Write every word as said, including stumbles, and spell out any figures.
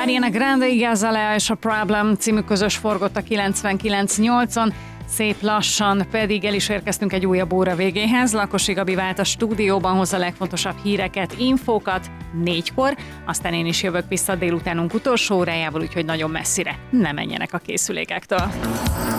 Ariana Grande, Iggy Azalea és a Problem című közös forgott a kilencvenkilenc nyolcon, szép lassan pedig el is érkeztünk egy újabb óra végéhez. Lakosi Gabi vált a stúdióban, hozza a legfontosabb híreket, infókat négykor, aztán én is jövök vissza délutánunk utolsó órájával, úgyhogy nagyon messzire ne menjenek a készülékektől.